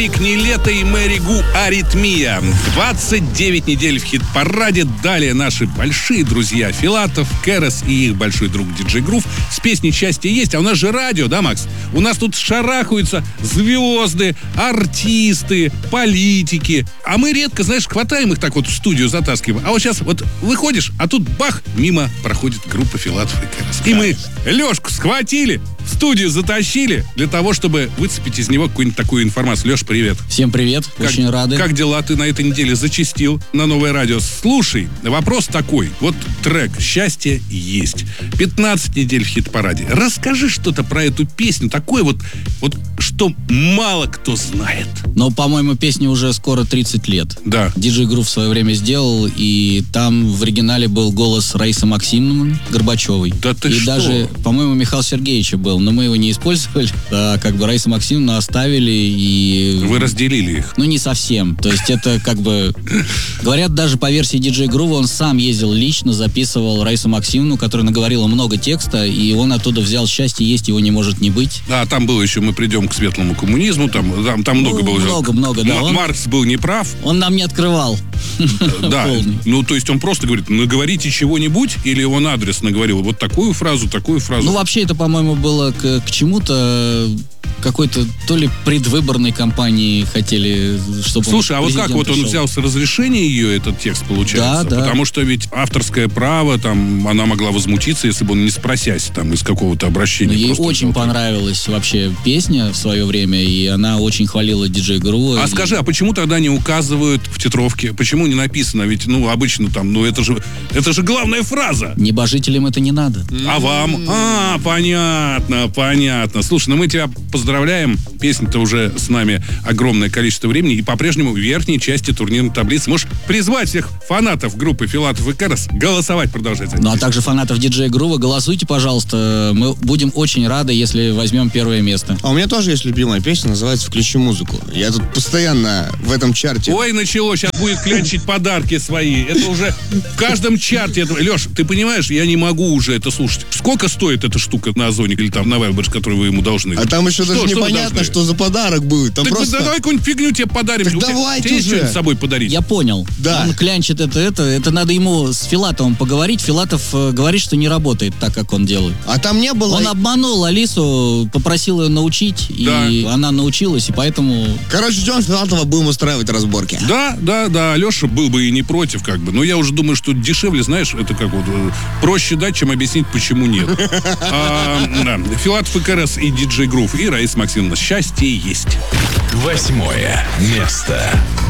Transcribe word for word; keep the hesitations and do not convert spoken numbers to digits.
Нилетто и Мэри Гу «Аритмия». двадцать девять недель в хит-параде. Далее наши большие друзья Филатов, Кэрос и их большой друг Диджей Грув. С песней «Счастье есть». А у нас же радио, да, Макс? У нас тут шарахаются звезды, артисты, политики. А мы редко, знаешь, хватаем их так вот в студию, затаскиваем. А вот сейчас вот выходишь, а тут бах, мимо проходит группа Филатов и Кэрос. И мы Лешку схватили, в студию затащили для того, чтобы выцепить из него какую-нибудь такую информацию. Леш, привет. Всем привет, Как, очень рады. Как дела? Ты на этой неделе зачастил на Новое радио. Слушай, вопрос такой. Вот трек «Счастье есть». пятнадцать недель в хит-параде. Расскажи что-то про эту песню. Такое вот, вот, что мало кто знает. Но, по-моему, песне уже скоро тридцать лет. Да. Диджей Грув в свое время сделал, и там в оригинале был голос Раисы Максимовны Горбачевой. Да ты и что? даже, по-моему, Михаила Сергеевича был, но мы его не использовали. А как бы Раису Максимовну оставили и... Вы разделили их. Ну, не совсем. То есть это как бы... Говорят, даже по версии Диджей Грува он сам ездил лично, записывал Раису Максимовну, которая наговорила много текста, и он оттуда взял «Счастье есть, его не может не быть». Да, там было еще «Мы придем к светлому коммунизму». Там, там, там много Ну, было. Много-много, да. М- Он, Маркс был неправ. он нам не открывал. Да, Полный. ну то есть он просто говорит, наговорите чего-нибудь, или он адрес наговорил вот такую фразу, такую фразу. Ну, вообще, это, по-моему, было к, к чему-то, какой-то то ли предвыборной кампании хотели, чтобы... Слушай, а вот как президент вот он пришел. взял с разрешения ее, этот текст, получается? Да, да. Потому что ведь авторское право, там, она могла возмутиться, если бы он не спросясь там из какого-то обращения. Ну, ей просто очень взял. понравилась вообще песня в свое время, и она очень хвалила Диджей Грува. А и... скажи, а почему тогда не указывают в титровке? Почему не написано? Ведь, ну, обычно там, ну, это же, это же главная фраза. Небожителям это не надо. А вам? А, понятно, понятно. Слушай, ну мы тебя поздравляем. Песня-то уже с нами огромное количество времени. И по-прежнему в верхней части турнирной таблицы. Можешь призвать всех фанатов группы Филатов и Кэрос голосовать продолжать. за эту Ну, а песню. также фанатов Диджея Грува, голосуйте, пожалуйста. Мы будем очень рады, если возьмем первое место. А у меня тоже есть любимая песня, называется «Включи музыку». Я тут постоянно в этом чарте. Ой, началось. Сейчас будет клянчить подарки свои. Это уже в каждом чарте. Это... Леш, ты понимаешь, я не могу уже это слушать. Сколько стоит эта штука на Озоне или там на Вайлберс, которую вы ему должны? А там еще Что- даже что вы непонятно, должны? что за подарок будет. Там Так просто... давай какую-нибудь фигню тебе подарим. Так У тебя- давайте тебе есть уже. что-нибудь с собой подарить? Я понял. Да. Он клянчит это, это. Это надо ему с Филатовым поговорить. Филатов э, говорит, что не работает так, как он делает. А там не было... Он обманул Алису, попросил ее научить, Да. и она научилась, и поэтому... Короче, ждем Филатова, будем устраивать разборки. Да, да, да, Леша был бы и не против, как бы. Но я уже думаю, что дешевле, знаешь, это как вот э, проще дать, чем объяснить, почему нет. А, да. Филатов и Кэрос, и Диджей Грув, и Раиса Максимовна. Счастье есть. Восьмое место.